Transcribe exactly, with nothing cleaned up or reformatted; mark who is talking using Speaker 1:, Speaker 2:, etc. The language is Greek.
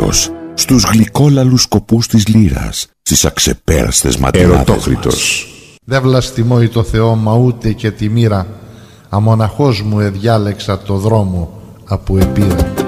Speaker 1: Ερωτόκριτος, στους γλυκόλαλους σκοπούς της λύρας, στις αξεπέραστες ματινάδες μας.
Speaker 2: Δεν βλαστημώ το Θεό μα ούτε και τη μοίρα, αμοναχός μου εδιάλεξα το δρόμο από επίρα.